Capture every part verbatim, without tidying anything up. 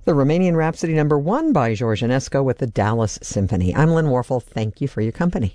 The Romanian Rhapsody number one by George Enesco with the Dallas Symphony. I'm Lynn Warfel. Thank you for your company.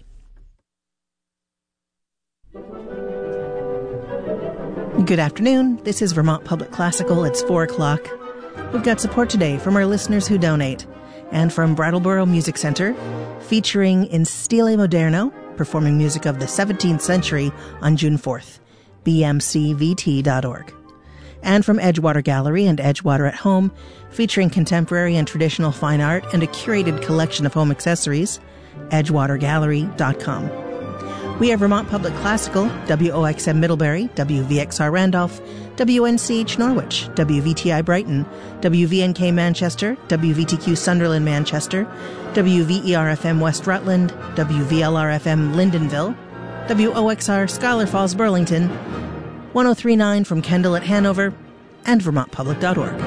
Good afternoon. This is Vermont Public Classical. It's four o'clock. We've got support today from our listeners who donate and from Brattleboro Music Center, featuring In Stile Moderno, performing music of the seventeenth century on June fourth, b m c v t dot org. And from Edgewater Gallery and Edgewater at Home, featuring contemporary and traditional fine art and a curated collection of home accessories, edgewater gallery dot com. We are Vermont Public Classical, W O X M Middlebury, W V X R Randolph, W N C H Norwich, W V T I Brighton, W V N K Manchester, W V T Q Sunderland Manchester, W V E R F M West Rutland, W V L R F M Lyndonville, W O X R Schuyler Falls Burlington, one oh three point nine from Kendall at Hanover, and vermont public dot org.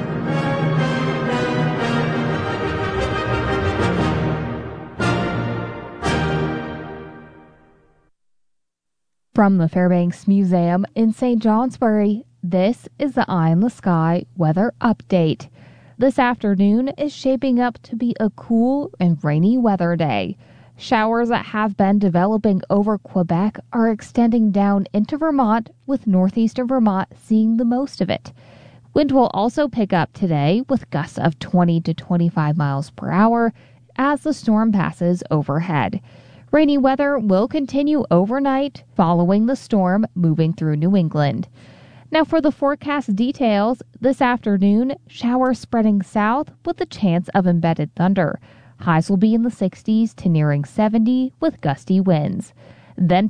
From the Fairbanks Museum in Saint Johnsbury, this is the Eye in the Sky weather update. This afternoon is shaping up to be a cool and rainy weather day. Showers that have been developing over Quebec are extending down into Vermont, with northeastern Vermont seeing the most of it. Wind will also pick up today with gusts of twenty to twenty-five miles per hour as the storm passes overhead. Rainy weather will continue overnight following the storm moving through New England. Now for the forecast details, this afternoon, showers spreading south with a chance of embedded thunder. Highs will be in the sixties to nearing seventy with gusty winds. Then